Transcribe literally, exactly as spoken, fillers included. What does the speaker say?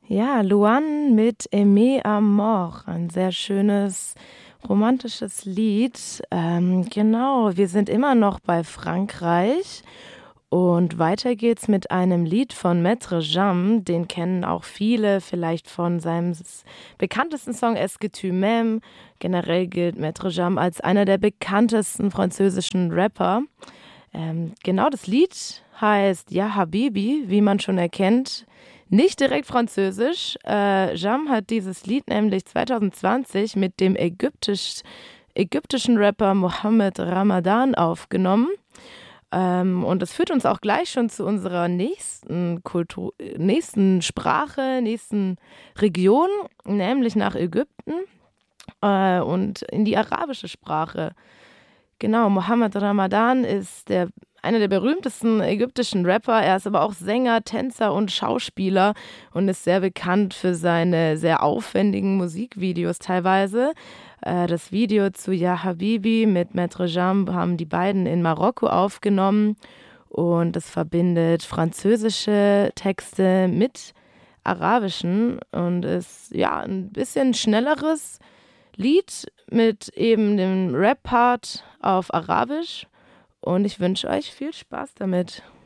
Ja, Luan mit Aimé à mort, ein sehr schönes romantisches Lied. Ähm, genau, wir sind immer noch bei Frankreich und weiter geht's mit einem Lied von Maître Jam. Den kennen auch viele vielleicht von seinem s- bekanntesten Song Es que tu m'aimes. Generell gilt Maître Jam als einer der bekanntesten französischen Rapper. Ähm, genau, das Lied heißt Ja Habibi, wie man schon erkennt. Nicht direkt französisch. Äh, Jam hat dieses Lied nämlich zwanzig zwanzig mit dem ägyptisch, ägyptischen Rapper Mohammed Ramadan aufgenommen. Ähm, und das führt uns auch gleich schon zu unserer nächsten Kultur, nächsten Sprache, nächsten Region, nämlich nach Ägypten äh, und in die arabische Sprache. Genau, Mohammed Ramadan ist der, einer der berühmtesten ägyptischen Rapper. Er ist aber auch Sänger, Tänzer und Schauspieler und ist sehr bekannt für seine sehr aufwendigen Musikvideos teilweise. Äh, das Video zu Ya Habibi mit Maître Jam haben die beiden in Marokko aufgenommen und es verbindet französische Texte mit arabischen und ist ja ein bisschen schnelleres Lied mit eben dem Rap-Part auf Arabisch und ich wünsche euch viel Spaß damit.